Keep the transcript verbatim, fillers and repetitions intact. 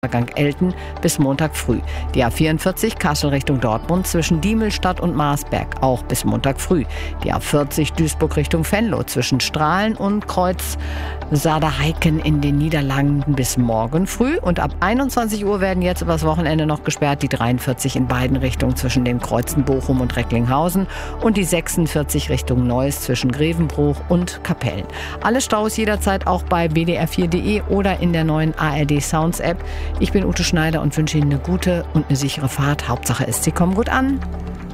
Gang Elten bis Montag früh. Die A vierundvierzig Kassel Richtung Dortmund zwischen Diemelstadt und Marsberg auch bis Montag früh. Die A vierzig Duisburg Richtung Venlo zwischen Strahlen und Kreuz Saarheiken in den Niederlanden bis morgen früh. Und ab einundzwanzig Uhr werden jetzt übers Wochenende noch gesperrt die dreiundvierzig in beiden Richtungen zwischen den Kreuzen Bochum und Recklinghausen und die sechsundvierzig Richtung Neuss zwischen Grevenbruch und Kapellen. Alle Staus jederzeit auch bei b d r vier punkt d e oder in der neuen A R D Sounds App. Ich bin Ute Schneider und wünsche Ihnen eine gute und eine sichere Fahrt. Hauptsache ist, Sie kommen gut an.